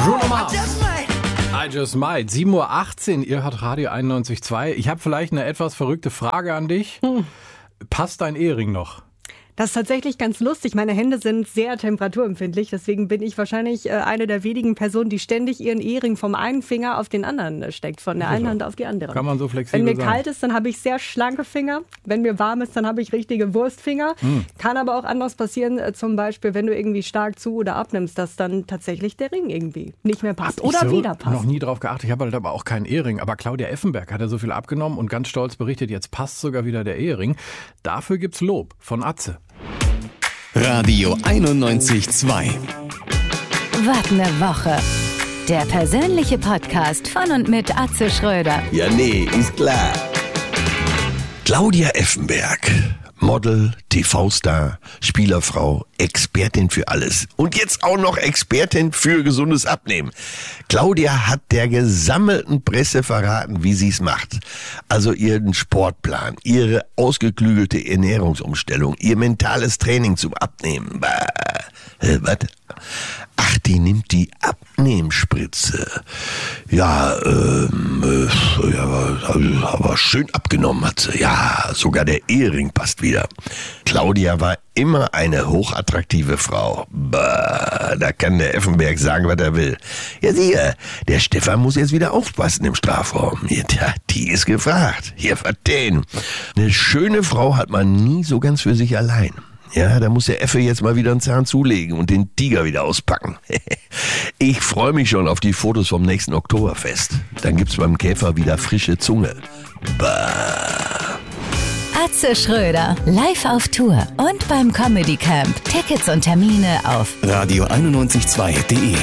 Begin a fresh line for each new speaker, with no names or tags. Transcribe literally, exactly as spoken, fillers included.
Bruno Mars. I just might. sieben Uhr achtzehn, ihr hört Radio einundneunzig Komma zwei. Ich habe vielleicht eine etwas verrückte Frage an dich. Hm. Passt dein Ehering noch?
Das ist tatsächlich ganz lustig. Meine Hände sind sehr temperaturempfindlich. Deswegen bin ich wahrscheinlich äh, eine der wenigen Personen, die ständig ihren Ehering vom einen Finger auf den anderen äh, steckt. Von der einen Hand auf die andere.
Kann man so flexibel
Wenn mir
sein.
kalt ist, dann habe ich sehr schlanke Finger. Wenn mir warm ist, dann habe ich richtige Wurstfinger. Hm. Kann aber auch anders passieren. Äh, zum Beispiel, wenn du irgendwie stark zu- oder abnimmst, dass dann tatsächlich der Ring irgendwie nicht mehr passt.
Hab
oder
ich so
wieder passt.
noch nie drauf geachtet. Ich habe halt aber auch keinen Ehering. Aber Claudia Effenberg hat ja so viel abgenommen und ganz stolz berichtet, jetzt passt sogar wieder der Ehering. Dafür gibt's Lob von Atze.
Radio einundneunzig Komma zwei.
Was ne Woche. Der persönliche Podcast von und mit Atze Schröder.
Ja, nee, ist klar. Claudia Effenberg, Model, T V-Star, Spielerfrau, Expertin für alles. Und jetzt auch noch Expertin für gesundes Abnehmen. Claudia hat der gesammelten Presse verraten, wie sie es macht. Also ihren Sportplan, ihre ausgeklügelte Ernährungsumstellung, ihr mentales Training zum Abnehmen. Bah. Äh, was? Ach, die nimmt die Abnehmspritze. Ja, ähm, äh, ja, aber, aber schön abgenommen hat sie. Ja, sogar der Ehering passt wieder. Claudia war immer eine hochattraktive Frau. Bah, da kann der Effenberg sagen, was er will. Ja, siehe, der Stefan muss jetzt wieder aufpassen im Strafraum. Ja, die ist gefragt. Hier, verstehen. Eine schöne Frau hat man nie so ganz für sich allein. Ja, da muss der Effe jetzt mal wieder einen Zahn zulegen und den Tiger wieder auspacken. Ich freue mich schon auf die Fotos vom nächsten Oktoberfest. Dann gibt's beim Käfer wieder frische Zunge. Bah.
Atze Schröder, live auf Tour und beim Comedy Camp. Tickets und Termine auf
Radio einundneunzig Komma zwei punkt de